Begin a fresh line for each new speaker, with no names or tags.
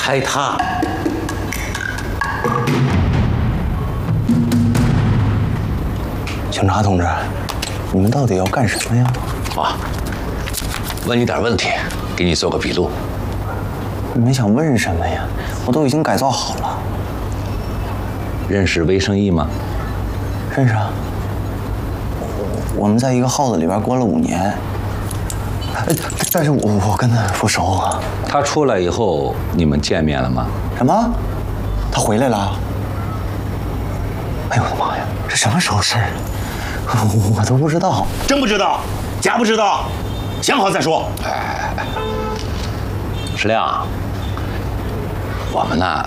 开塌。
警察同志，你们到底要干什么呀？
啊，问你点问题，给你做个笔录。
你们想问什么呀？我都已经改造好了。
认识魏胜义吗？
认识啊。我们在一个号子里边关了5年。但是我跟他不熟啊。
他出来以后，你们见面了吗？
什么？他回来了？哎呦我的妈呀！这什么时候事儿啊？我都不知道。
真不知道，假不知道，想好再说。
石亮，我们呢